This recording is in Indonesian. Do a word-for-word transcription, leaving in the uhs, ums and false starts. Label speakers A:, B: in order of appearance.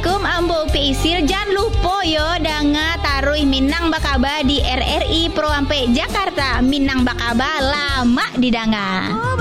A: Assalamualaikum ambo pisir. Jangan lupa yo danga taruh Minang Bakaba di R R I Pro Ampe Jakarta. Minang Bakaba lama di danga.